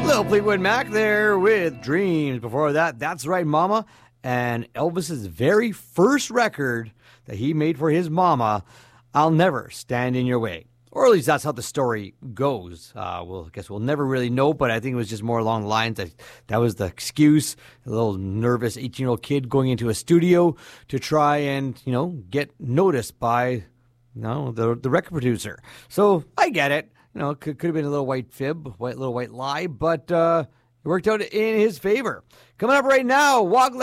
Little Fleetwood Mac there with Dreams. Before that, That's Right Mama, and Elvis's very first record that he made for his mama, I'll Never Stand in Your Way. Or at least that's how the story goes. I guess we'll never really know, but I think it was just more along the lines that was the excuse. A little nervous 18-year-old kid going into a studio to try and, get noticed by, the record producer. So I get it. Could have been a little white fib, little white lie, but it worked out in his favor. Coming up right now, Walk